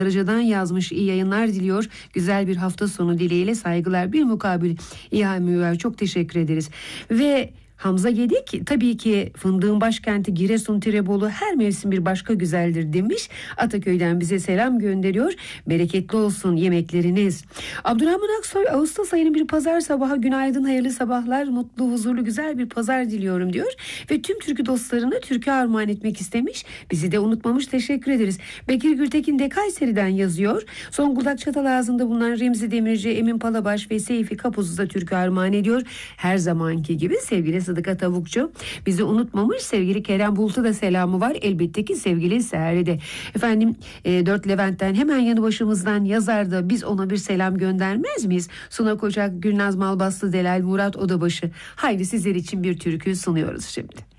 Darıca'dan yazmış, iyi yayınlar diliyor. Güzel bir hafta sonu dileğiyle, saygılar. Bir mukabil İHA Müver, çok teşekkür ederiz. Ve Hamza Gedik tabii ki fındığın başkenti Giresun Tirebolu her mevsim bir başka güzeldir demiş. Ataköy'den bize selam gönderiyor. Bereketli olsun yemekleriniz. Abdurrahman Aksoy, Ağustos ayının bir pazar sabahı günaydın, hayırlı sabahlar, mutlu, huzurlu, güzel bir pazar diliyorum diyor. Ve tüm türkü dostlarına türkü armağan etmek istemiş. Bizi de unutmamış, teşekkür ederiz. Bekir Gültekin de Kayseri'den yazıyor. Zonguldak Çatalazı'nda bulunan Remzi Demirci, Emin Palabaş ve Seyfi Kapuz'da türkü armağan ediyor. Her zamanki gibi sevgili Sıdıka Tavukçu bizi unutmamış. Sevgili Kerem Bulut'a da selamı var. Elbette ki sevgili Seher'e de. Efendim 4 Levent'ten hemen yanı başımızdan yazar da biz ona bir selam göndermez miyiz? Suna Koçak, Gülnaz Malbaslı, Delal Murat Odabaşı. Haydi sizler için bir türkü sunuyoruz şimdi.